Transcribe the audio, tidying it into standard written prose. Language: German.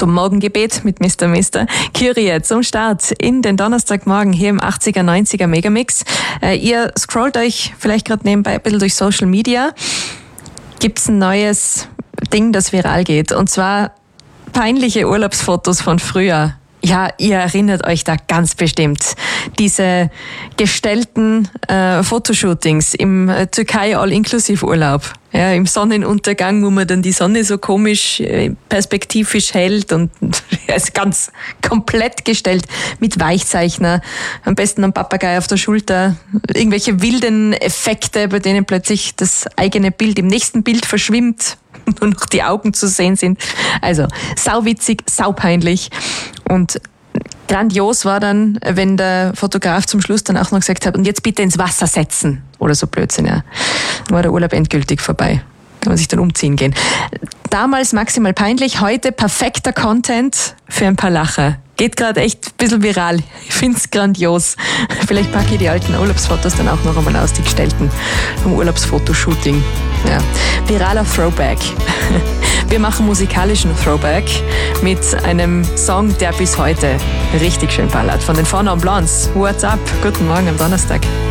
zum Morgengebet mit Mr. Mister. Kyrie zum Start in den Donnerstagmorgen hier im 80er, 90er Megamix. Ihr scrollt euch vielleicht gerade nebenbei ein bisschen durch Social Media. Gibt's ein neues Ding, das viral geht? Und zwar peinliche Urlaubsfotos von früher. Ja, ihr erinnert euch da ganz bestimmt. Diese gestellten Fotoshootings im Türkei All-Inclusive-Urlaub. Ja, im Sonnenuntergang, wo man dann die Sonne so komisch perspektivisch hält und ist ganz komplett gestellt mit Weichzeichner. Am besten ein Papagei auf der Schulter. Irgendwelche wilden Effekte, bei denen plötzlich das eigene Bild im nächsten Bild verschwimmt. Nur noch die Augen zu sehen sind. Also, sauwitzig, saupeinlich. Und grandios war dann, wenn der Fotograf zum Schluss dann auch noch gesagt hat, und jetzt bitte ins Wasser setzen. Oder so Blödsinn, ja. Dann war der Urlaub endgültig vorbei. Kann man sich dann umziehen gehen. Damals maximal peinlich, heute perfekter Content für ein paar Lacher. Geht gerade echt ein bisschen viral. Ich find's grandios. Vielleicht packe ich die alten Urlaubsfotos dann auch noch einmal aus, die gestellten vom Urlaubsfotoshooting. Ja. Viraler Throwback. Wir machen musikalischen Throwback mit einem Song, der bis heute richtig schön ballert. Von den Four Non Blondes. What's up? Guten Morgen am Donnerstag.